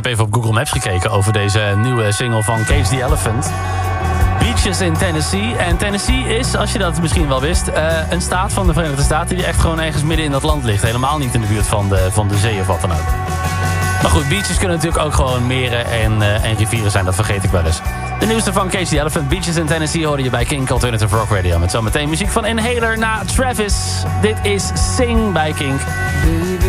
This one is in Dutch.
heb even op Google Maps gekeken over deze nieuwe single van Cage the Elephant. Beaches in Tennessee. En Tennessee is, als je dat misschien wel wist, een staat van de Verenigde Staten die echt gewoon ergens midden in dat land ligt. Helemaal niet in de buurt van de zee of wat dan ook. Maar goed, beaches kunnen natuurlijk ook gewoon meren en rivieren zijn. Dat vergeet ik wel eens. De nieuwste van Cage the Elephant, Beaches in Tennessee, hoorde je bij Kink Alternative Rock Radio. Met zometeen muziek van Inhaler na Travis. Dit is Sing bij Kink.